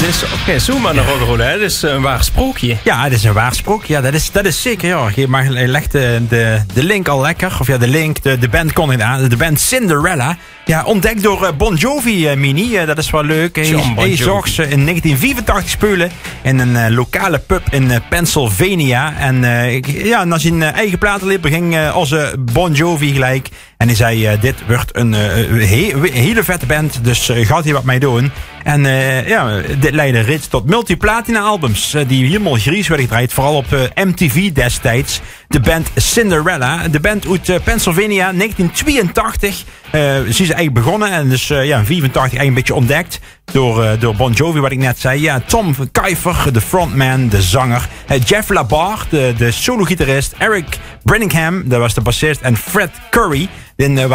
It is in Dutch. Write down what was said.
is geen zomaar naar rock'n'roll, hè? Het is een waar sprookje. Ja, het is een waar sprookje. Ja, dat is zeker. Ja. Je legt de link al lekker. Of ja, de link, de band kondigt aan. De band Cinderella. Ja, ontdekt door Bon Jovi, Mini. Dat is wel leuk. Hij zag ze in 1984 spelen in een lokale pub in Pennsylvania. En als hij een eigen platenlipper ging onze Bon Jovi gelijk. En hij zei, dit wordt een hele vette band, dus gaat hier wat mee doen. En dit leidde rits tot multiplatina albums die helemaal gries werden gedraaid. Vooral op MTV destijds. De band Cinderella. De band uit Pennsylvania, 1982. Ze is eigenlijk begonnen en dus in 84 eigenlijk een beetje ontdekt door Bon Jovi, wat ik net zei. Ja, Tom Kiefer, de frontman, de zanger. Jeff LaBar, de solo-gitarist. Eric Branningham, dat was de bassist. En Fred Curry,